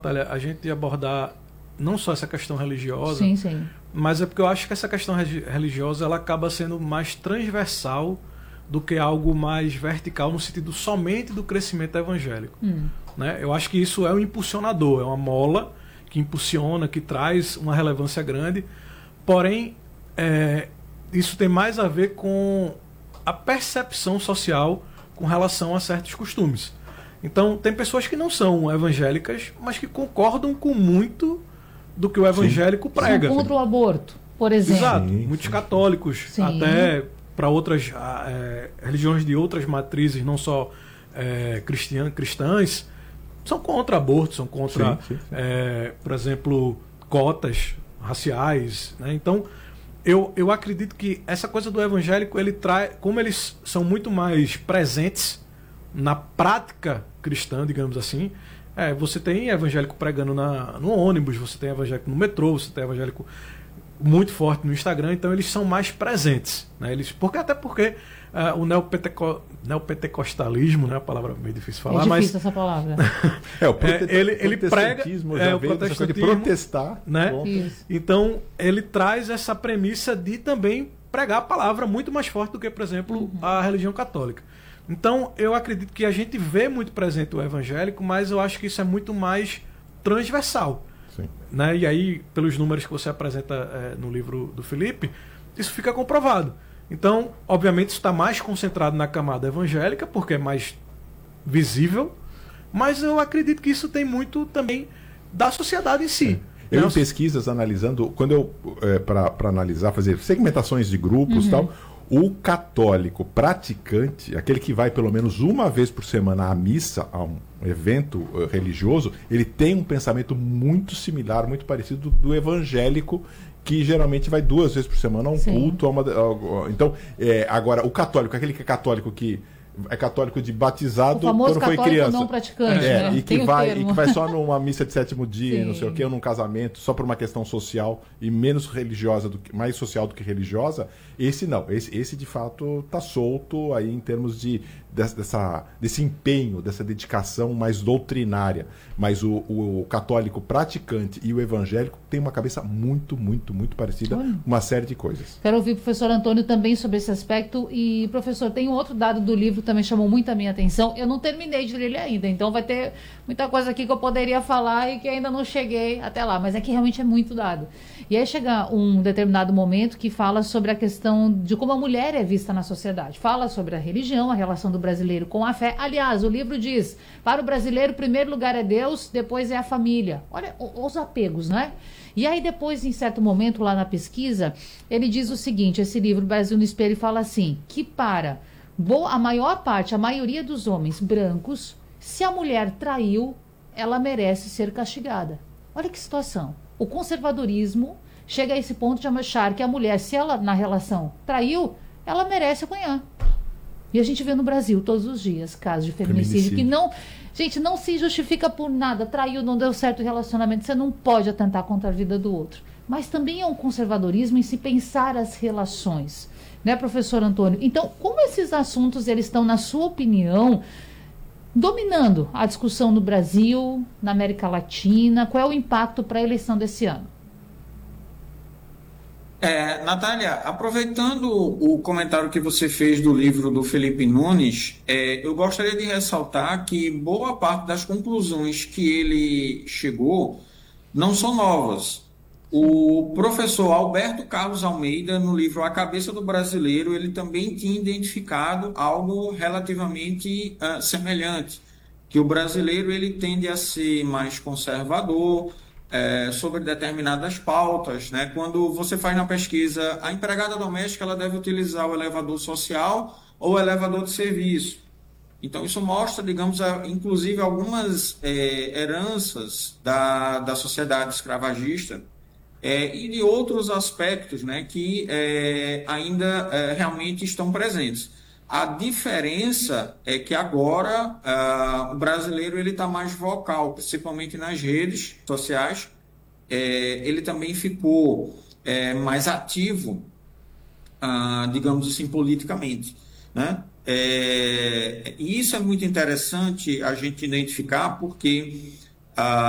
a gente abordar não só essa questão religiosa, Sim, sim. mas é porque eu acho que essa questão religiosa ela acaba sendo mais transversal do que algo mais vertical no sentido somente do crescimento evangélico. Né? Eu acho que isso é um impulsionador, é uma mola que impulsiona, que traz uma relevância grande, porém isso tem mais a ver com a percepção social com relação a certos costumes. Então, tem pessoas que não são evangélicas, mas que concordam com muito do que o evangélico prega. São contra o aborto, por exemplo. Exato. Muitos católicos, até para outras religiões de outras matrizes, não só cristãs, são contra aborto, são contra, por exemplo, cotas raciais. Né? Então, eu acredito que essa coisa do evangélico, ele traz, como eles são muito mais presentes na prática cristã, digamos assim, você tem evangélico pregando no ônibus, você tem evangélico no metrô, você tem evangélico muito forte no Instagram, então eles são mais presentes, né? Até porque o neopentecostalismo, né, a palavra meio difícil de falar, difícil essa palavra. Ele prega o protestantismo de protestar, né? Então ele traz essa premissa de também pregar a palavra muito mais forte do que, por exemplo, a religião católica. Então, eu acredito que a gente vê muito presente o evangélico, mas eu acho que isso é muito mais transversal. Né? E aí, pelos números que você apresenta no livro do Felipe, isso fica comprovado. Então, obviamente, isso está mais concentrado na camada evangélica, porque é mais visível, mas eu acredito que isso tem muito também da sociedade em si. Eu em pesquisas analisando, quando eu, para analisar, fazer segmentações de grupos e tal, o católico praticante, aquele que vai pelo menos uma vez por semana à missa, a um evento religioso, ele tem um pensamento muito similar, muito parecido do evangélico, que geralmente vai 2 vezes por semana a um culto. Então, agora, o católico, aquele que é católico de batizado quando foi criança. Não praticante, né? E que vai só numa missa de 7º dia, não sei o quê, ou num casamento, só por uma questão social e menos religiosa, mais social do que religiosa. Esse não. Esse de fato está solto aí em termos desse empenho, dessa dedicação mais doutrinária. Mas o católico praticante e o evangélico tem uma cabeça muito, muito, muito parecida, uma série de coisas. Quero ouvir o professor Antônio também sobre esse aspecto. E, professor, tem um outro dado do livro que também chamou muito a minha atenção. Eu não terminei de ler ele ainda, então vai ter muita coisa aqui que eu poderia falar e que ainda não cheguei até lá, mas é que realmente é muito dado. E aí chega um determinado momento que fala sobre a questão de como a mulher é vista na sociedade. Fala sobre a religião, a relação do brasileiro com a fé. Aliás, o livro diz, para o brasileiro, o primeiro lugar é Deus, depois é a família. Olha, os apegos, né? E aí depois, em certo momento, lá na pesquisa, ele diz o seguinte, esse livro, Brasil no Espelho, fala assim, que a maior parte, a maioria dos homens brancos, se a mulher traiu, ela merece ser castigada. Olha que situação. O conservadorismo chega a esse ponto de achar que a mulher, se ela na relação traiu, ela merece apanhar. E a gente vê no Brasil todos os dias casos de feminicídio que não... Gente, não se justifica por nada. Traiu, não deu certo o relacionamento. Você não pode atentar contra a vida do outro. Mas também é um conservadorismo em se pensar as relações. Né, professor Antônio? Então, como esses assuntos eles estão, na sua opinião, dominando a discussão no Brasil, na América Latina? Qual é o impacto para a eleição desse ano? Natália, aproveitando o comentário que você fez do livro do Felipe Nunes, eu gostaria de ressaltar que boa parte das conclusões que ele chegou não são novas. O professor Alberto Carlos Almeida, no livro A Cabeça do Brasileiro, ele também tinha identificado algo relativamente semelhante, que o brasileiro ele tende a ser mais conservador sobre determinadas pautas, né? Quando você faz na pesquisa, a empregada doméstica ela deve utilizar o elevador social ou o elevador de serviço. Então, isso mostra, digamos, inclusive algumas heranças da sociedade escravagista, e de outros aspectos, né, que ainda realmente estão presentes. A diferença é que agora o brasileiro está mais vocal, principalmente nas redes sociais. Ele também ficou mais ativo, digamos assim, politicamente, né? E isso é muito interessante a gente identificar, porque